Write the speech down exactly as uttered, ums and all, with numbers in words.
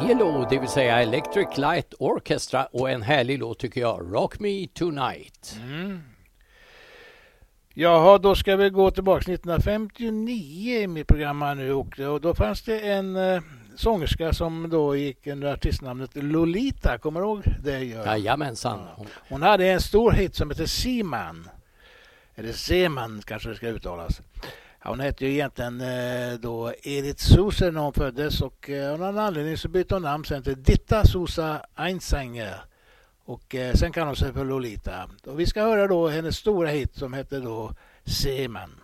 E L O, det vill säga Electric Light Orchestra, och en härlig låt tycker jag, Rock Me Tonight. Mm. Jaha, då ska vi gå tillbaka nittonhundrafemtionio i mitt program här nu, och, och då fanns det en eh, sångerska som då gick under artistnamnet Lolita, kommer du ihåg det? Jajamensan. Hon, hon hade en stor hit som heter Seaman, eller Seaman kanske det ska uttalas. Ja, hon hette ju egentligen eh, då Edith Sousa när hon föddes, och eh, av någon anledning så bytte hon namn sen till Ditta Sousa Einsanger. Och eh, sen kan hon sig för Lolita. Och vi ska höra då hennes stora hit som heter då Seaman.